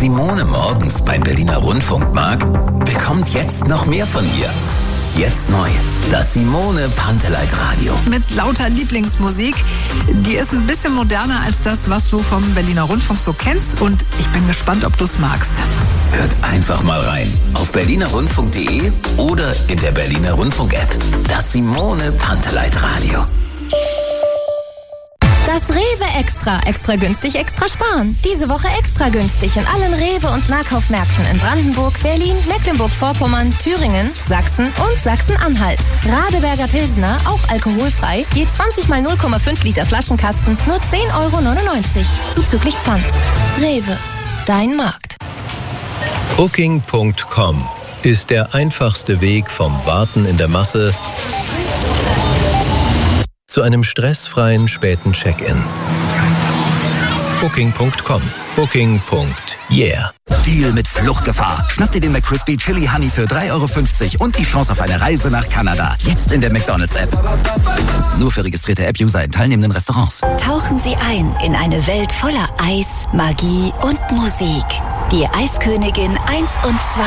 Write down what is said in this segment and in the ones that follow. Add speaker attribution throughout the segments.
Speaker 1: Simone morgens beim Berliner Rundfunk mag, bekommt jetzt noch mehr von ihr. Jetzt neu, das Simone Panteleit Radio.
Speaker 2: Mit lauter Lieblingsmusik. Die ist ein bisschen moderner als das, was du vom Berliner Rundfunk so kennst. Und ich bin gespannt, ob du es magst.
Speaker 1: Hört einfach mal rein. Auf berlinerrundfunk.de oder in der Berliner Rundfunk-App. Das Simone Panteleit Radio.
Speaker 3: Das Rewe Extra. Extra günstig, extra sparen. Diese Woche extra günstig in allen Rewe- und Nahkaufmärkten in Brandenburg, Berlin, Mecklenburg-Vorpommern, Thüringen, Sachsen und Sachsen-Anhalt. Radeberger Pilsner, auch alkoholfrei, je 20 mal 0,5 Liter Flaschenkasten, nur 10,99 €. Zuzüglich Pfand. Rewe. Dein Markt.
Speaker 4: Booking.com ist der einfachste Weg vom Warten in der Masse zu einem stressfreien späten Check-in. Booking.com. Booking.yeah.
Speaker 5: Deal mit Fluchtgefahr. Schnapp dir den McCrispy Chili Honey für 3,50 € und die Chance auf eine Reise nach Kanada. Jetzt in der McDonald's-App. Nur für registrierte App-User in teilnehmenden Restaurants.
Speaker 6: Tauchen Sie ein in eine Welt voller Eis, Magie und Musik. Die Eiskönigin 1 und 2.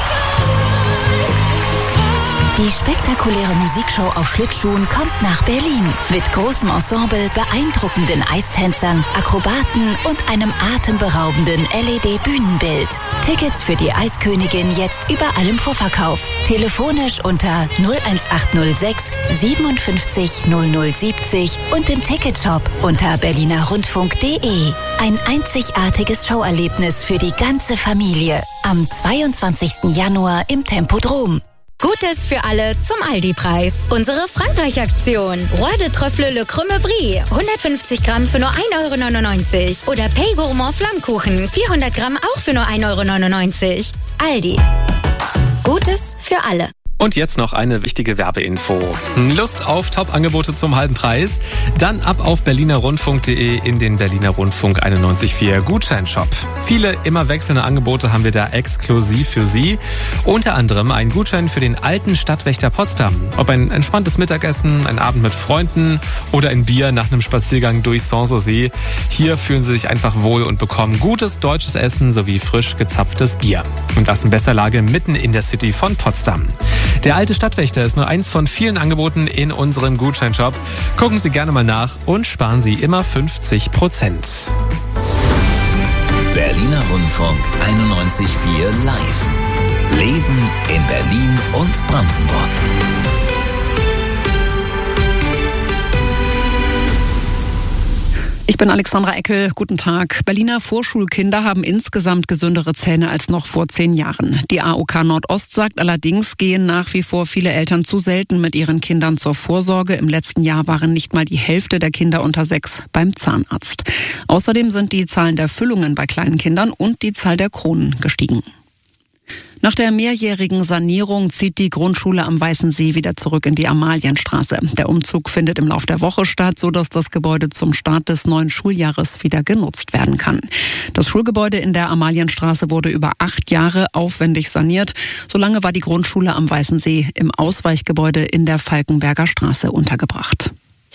Speaker 6: Die spektakuläre Musikshow auf Schlittschuhen kommt nach Berlin. Mit großem Ensemble, beeindruckenden Eistänzern, Akrobaten und einem atemberaubenden LED-Bühnenbild. Tickets für die Eiskönigin jetzt überall im Vorverkauf. Telefonisch unter 01806 57 0070 und im Ticketshop unter berlinerrundfunk.de. Ein einzigartiges Showerlebnis für die ganze Familie. Am 22. Januar im Tempodrom.
Speaker 7: Gutes für alle zum Aldi-Preis. Unsere Frankreich-Aktion. Roi de Trüffle Le Crème Brie. 150 Gramm für nur 1,99 €. Oder Pay Gourmand Flammkuchen. 400 Gramm auch für nur 1,99 €. Aldi. Gutes für alle.
Speaker 8: Und jetzt noch eine wichtige Werbeinfo. Lust auf Top-Angebote zum halben Preis? Dann ab auf berlinerrundfunk.de in den Berliner Rundfunk 91.4 Gutscheinshop. Viele immer wechselnde Angebote haben wir da exklusiv für Sie. Unter anderem ein Gutschein für den alten Stadtwächter Potsdam. Ob ein entspanntes Mittagessen, ein Abend mit Freunden oder ein Bier nach einem Spaziergang durch Sanssouci. Hier fühlen Sie sich einfach wohl und bekommen gutes deutsches Essen sowie frisch gezapftes Bier. Und das in bester Lage mitten in der City von Potsdam. Der alte Stadtwächter ist nur eins von vielen Angeboten in unserem Gutscheinshop. Gucken Sie gerne mal nach und sparen Sie immer 50%.
Speaker 1: Berliner Rundfunk 91.4 Live. Leben in Berlin und Brandenburg.
Speaker 9: Ich bin Alexandra Eckel. Guten Tag. Berliner Vorschulkinder haben insgesamt gesündere Zähne als noch vor 10 Jahren. Die AOK Nordost sagt allerdings, gehen nach wie vor viele Eltern zu selten mit ihren Kindern zur Vorsorge. Im letzten Jahr waren nicht mal die Hälfte der Kinder unter 6 beim Zahnarzt. Außerdem sind die Zahlen der Füllungen bei kleinen Kindern und die Zahl der Kronen gestiegen. Nach der mehrjährigen Sanierung zieht die Grundschule am Weißensee wieder zurück in die Amalienstraße. Der Umzug findet im Laufe der Woche statt, sodass das Gebäude zum Start des neuen Schuljahres wieder genutzt werden kann. Das Schulgebäude in der Amalienstraße wurde über 8 Jahre aufwendig saniert. Solange war die Grundschule am Weißensee im Ausweichgebäude in der Falkenberger Straße untergebracht.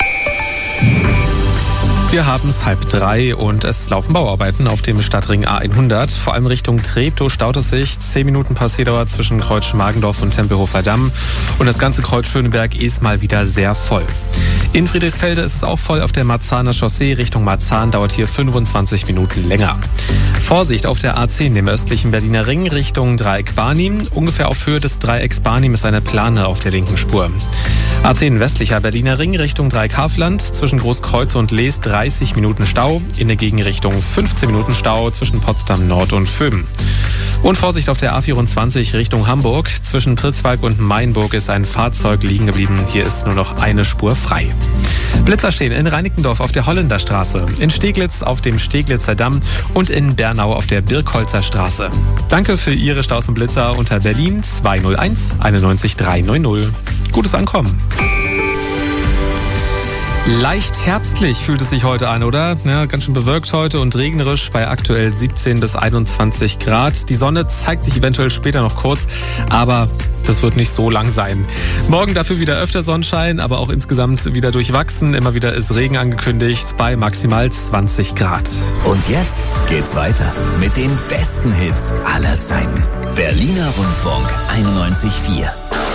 Speaker 8: Wir haben es 2:30 und es laufen Bauarbeiten auf dem Stadtring A100. Vor allem Richtung Treptow staut es sich. 10 Minuten Passierdauer zwischen Kreuz Schmargendorf und Tempelhofer Damm. Und das ganze Kreuz Schöneberg ist mal wieder sehr voll. In Friedrichsfelde ist es auch voll. Auf der Marzahner Chaussee Richtung Marzahn dauert hier 25 Minuten länger. Vorsicht auf der A10, dem östlichen Berliner Ring, Richtung Dreieck Barnim. Ungefähr auf Höhe des Dreiecks Barnim ist eine Plane auf der linken Spur. A10 westlicher Berliner Ring, Richtung Dreieck Hafland. Zwischen Großkreuz und Lees 30 Minuten Stau. In der Gegenrichtung 15 Minuten Stau zwischen Potsdam Nord und Vöben. Und Vorsicht auf der A24 Richtung Hamburg. Zwischen Pritzwalk und Mainburg ist ein Fahrzeug liegen geblieben. Hier ist nur noch eine Spur frei. Blitzer stehen in Reinickendorf auf der Holländerstraße, in Steglitz auf dem Steglitzer Damm und in Bernau auf der Birkholzer Straße. Danke für Ihre Staus und Blitzer unter Berlin 201 91 390. Gutes Ankommen. Leicht herbstlich fühlt es sich heute an, oder? Ja, ganz schön bewölkt heute und regnerisch bei aktuell 17 bis 21 Grad. Die Sonne zeigt sich eventuell später noch kurz, aber das wird nicht so lang sein. Morgen dafür wieder öfter Sonnenschein, aber auch insgesamt wieder durchwachsen. Immer wieder ist Regen angekündigt bei maximal 20 Grad.
Speaker 1: Und jetzt geht's weiter mit den besten Hits aller Zeiten. Berliner Rundfunk 91,4.